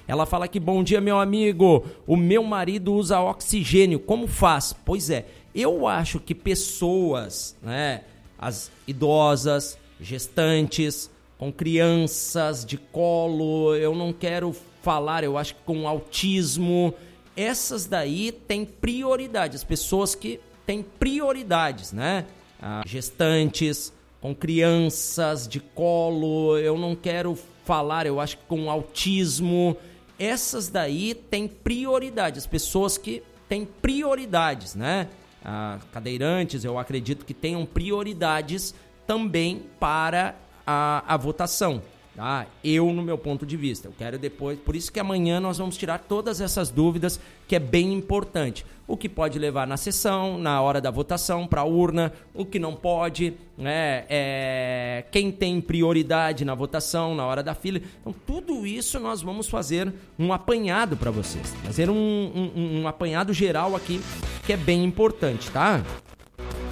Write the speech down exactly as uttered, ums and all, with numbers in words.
Ela fala aqui, bom dia, meu amigo, o meu marido usa oxigênio, como faz? Pois é, eu acho que pessoas, né, as idosas, gestantes, com crianças de colo, eu não quero falar, eu acho que com autismo, essas daí têm prioridade, as pessoas que têm prioridades, né? Ah, gestantes, com crianças de colo, eu não quero falar, eu acho que com autismo, essas daí têm prioridade, as pessoas que têm prioridades, né? Ah, cadeirantes, eu acredito que tenham prioridades também para a, a votação, tá? Eu, no meu ponto de vista, eu quero depois, por isso que amanhã nós vamos tirar todas essas dúvidas, que é bem importante. O que pode levar na sessão, na hora da votação, para a urna, o que não pode, né? É, quem tem prioridade na votação, na hora da fila. Então, tudo isso nós vamos fazer um apanhado para vocês, fazer um, um, um apanhado geral aqui, que é bem importante, tá?